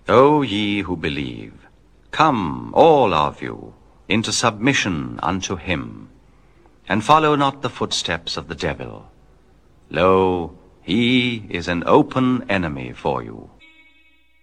O ye who believe, come, all of you, into submission unto him, and follow not the footsteps of the devil. Lo, he is an open enemy for you.